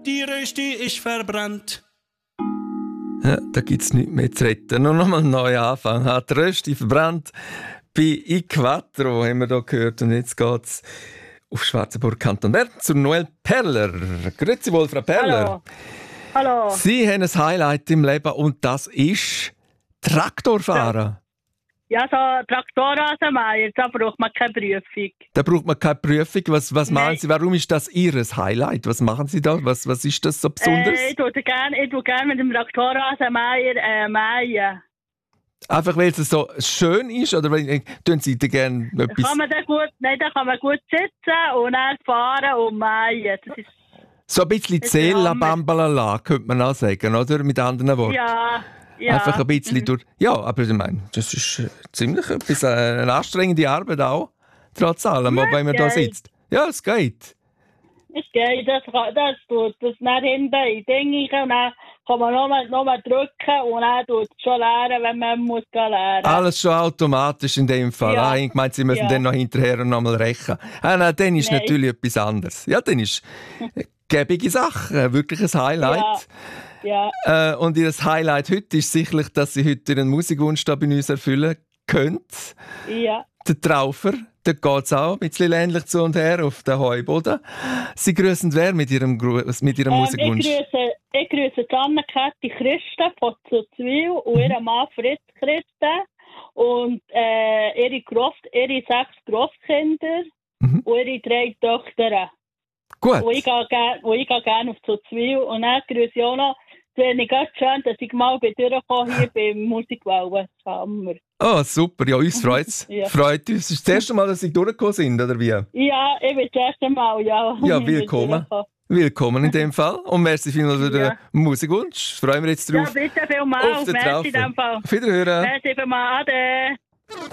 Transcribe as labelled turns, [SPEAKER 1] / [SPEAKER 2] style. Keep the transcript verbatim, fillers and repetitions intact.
[SPEAKER 1] die Rösti ist verbrannt.
[SPEAKER 2] Ja, da gibt es nichts mehr zu retten. Nur noch mal neu anfangen. Hat die Rösti verbrannt. Bei I Quattro haben wir hier gehört. Und jetzt geht es auf Schwarzenburg, Kanton Bern, zu Noel Perler. Grüezi wohl, Frau Perler.
[SPEAKER 3] Hallo. Hallo.
[SPEAKER 2] Sie haben ein Highlight im Leben und das ist Traktorfahren.
[SPEAKER 3] Ja, so Traktorrasenmäher, da braucht man keine Prüfung.
[SPEAKER 2] Da braucht man keine Prüfung. Was, was
[SPEAKER 3] Nein.
[SPEAKER 2] meinen Sie, warum ist das Ihr Highlight? Was machen Sie da? Was, was ist das so Besonderes?
[SPEAKER 3] Äh, ich tue gerne gern mit dem Traktorrasenmäher äh, mähen.
[SPEAKER 2] Einfach weil es so schön ist? Oder weil, tun Sie da gerne etwas?
[SPEAKER 3] Kann man da gut, nein, da kann man gut sitzen und dann fahren und mähen. Das ist,
[SPEAKER 2] so ein bisschen Zähla Bambalala, könnte man auch sagen, oder? Mit anderen Worten.
[SPEAKER 3] ja, ja.
[SPEAKER 2] Einfach ein bisschen
[SPEAKER 3] Mhm.
[SPEAKER 2] durch. Ja, aber ich meine, das ist äh, ziemlich etwas, äh, eine anstrengende Arbeit auch. Trotz allem,
[SPEAKER 3] Ja,
[SPEAKER 2] wenn man da
[SPEAKER 3] geht.
[SPEAKER 2] sitzt. Ja, es geht.
[SPEAKER 3] Es geht, das, kann- das tut das dann hinten in Dinge und dann kann man nochmal noch mal drücken und dann tut es schon lernen, wenn man muss gehen lernen.
[SPEAKER 2] Alles schon automatisch in dem Fall.
[SPEAKER 3] Ja.
[SPEAKER 2] Ah, ich meine, Sie müssen
[SPEAKER 3] Ja.
[SPEAKER 2] dann noch hinterher noch mal rächen. Ah, nein, dann ist
[SPEAKER 3] Nein.
[SPEAKER 2] natürlich etwas anderes. Ja, dann ist eine gäbige Sache, äh, wirklich ein Highlight.
[SPEAKER 3] Ja,
[SPEAKER 2] Äh, und Ihr Highlight heute ist sicherlich, dass Sie heute Ihren Musikwunsch da bei uns erfüllen können.
[SPEAKER 3] ja.
[SPEAKER 2] Der Traufer, da geht es auch ein bisschen ähnlich zu und her auf den Heuboden. Sie grüßen wer mit Ihrem, Gru- mit ihrem
[SPEAKER 3] Ähm,
[SPEAKER 2] Musikwunsch?
[SPEAKER 3] ich grüße, ich grüße die Anne-Käthi Christen von Zuzwil und ihren Mann Fritz Christen und äh, ihre, Gross, ihre sechs Grosskinder
[SPEAKER 2] Mhm.
[SPEAKER 3] und ihre drei Töchter.
[SPEAKER 2] Gut.
[SPEAKER 3] Und ich gehe gerne gern auf Zuzwil und dann grüße ich auch noch, das finde ich ganz schön, dass ich mal bei durchkomme hier beim Musikwellen. Hammer.
[SPEAKER 2] Oh, super. Ja, uns freut's.
[SPEAKER 3] Ja.
[SPEAKER 2] Freut uns. Ist das erste Mal, dass Sie durchgekommen sind, oder wie?
[SPEAKER 3] Ja, ich bin das erste Mal, ja.
[SPEAKER 2] Ja,
[SPEAKER 3] Ich bin
[SPEAKER 2] willkommen.
[SPEAKER 3] durchgekommen.
[SPEAKER 2] Willkommen in dem Fall. Und merci vielmals für den
[SPEAKER 3] Ja.
[SPEAKER 2] Musikwunsch. Freuen wir jetzt
[SPEAKER 3] Ja,
[SPEAKER 2] drauf.
[SPEAKER 3] bitte vielmals.
[SPEAKER 2] Auf den
[SPEAKER 3] Merci
[SPEAKER 2] Traufer.
[SPEAKER 3] in dem Fall.
[SPEAKER 2] Auf Wiederhören.
[SPEAKER 3] Merci vielmals. Ade.